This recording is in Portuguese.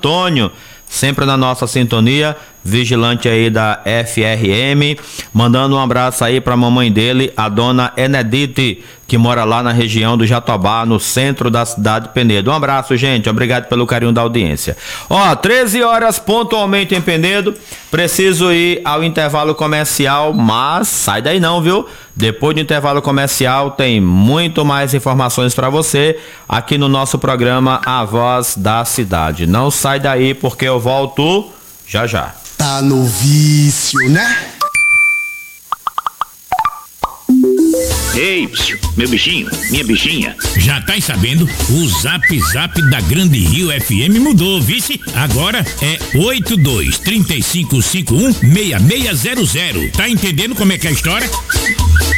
Antônio, sempre na nossa sintonia, vigilante aí da FRM, mandando um abraço aí pra mamãe dele, a dona Enedite, que mora lá na região do Jatobá, no centro da cidade de Penedo. Um abraço, gente, obrigado pelo carinho da audiência. 13 horas pontualmente em Penedo, preciso ir ao intervalo comercial, mas sai daí não, viu? Depois do intervalo comercial tem muito mais informações para você aqui no nosso programa A Voz da Cidade. Não sai daí porque eu volto já já. Tá no vício, né? Ei, meu bichinho, minha bichinha. Já tá sabendo? O Zap Zap da Grande Rio FM mudou, vice? Agora é 82-3551-6600. Tá entendendo como é que é a história?